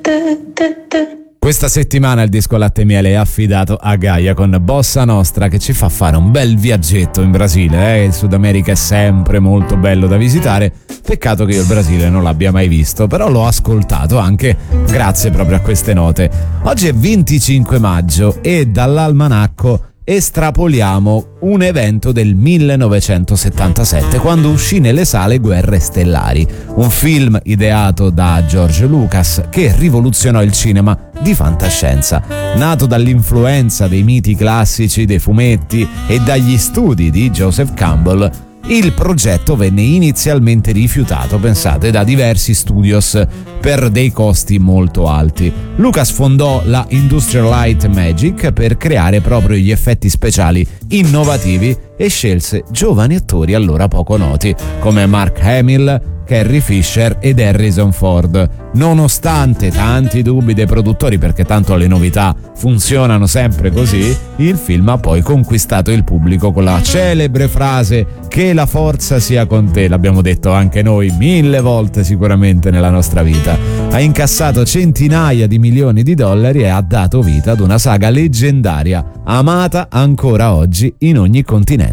Questa settimana il disco Latte e Miele è affidato a Gaia con Bossa Nostra, che ci fa fare un bel viaggetto in Brasile. Il Sud America è sempre molto bello da visitare, peccato che io il Brasile non l'abbia mai visto, però l'ho ascoltato anche grazie proprio a queste note. Oggi è 25 maggio e dall'almanacco estrapoliamo un evento del 1977, quando uscì nelle sale Guerre Stellari, un film ideato da George Lucas che rivoluzionò il cinema di fantascienza. Nato dall'influenza dei miti classici, dei fumetti e dagli studi di Joseph Campbell, il progetto venne inizialmente rifiutato, pensate, da diversi studios per dei costi molto alti. Lucas fondò la Industrial Light Magic per creare proprio gli effetti speciali innovativi e scelse giovani attori allora poco noti come Mark Hamill, Carrie Fisher ed Harrison Ford. Nonostante tanti dubbi dei produttori, perché tanto le novità funzionano sempre così, il film ha poi conquistato il pubblico con la celebre frase "che la forza sia con te", l'abbiamo detto anche noi 1000 volte sicuramente nella nostra vita. Ha incassato centinaia di milioni di dollari e ha dato vita ad una saga leggendaria, amata ancora oggi in ogni continente.